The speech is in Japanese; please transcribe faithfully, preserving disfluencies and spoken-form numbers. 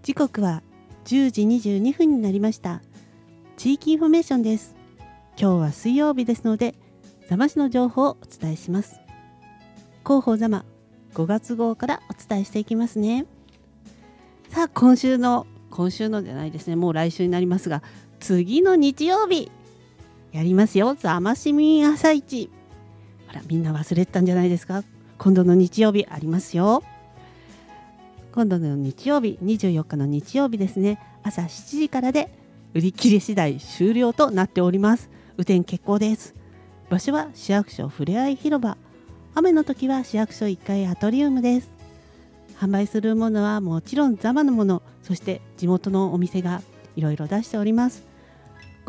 時刻はじゅうじにじゅうにふんになりました。地域インフォメーションです。今日は水曜日ですので、座間市の情報をお伝えします。広報座間ごがつ号からお伝えしていきますね。さあ、今週の今週のじゃないですね、もう来週になりますが、次の日曜日やりますよ。座間市民朝市。ほら、みんな忘れてたんじゃないですか。今度の日曜日ありますよ。今度の日曜日、にじゅうよっかの日曜日ですね、朝しちじからで売り切れ次第終了となっております。雨天決行です。場所は市役所ふれあい広場。雨の時は市役所いっかいアトリウムです。販売するものはもちろん座間のもの、そして地元のお店がいろいろ出しております。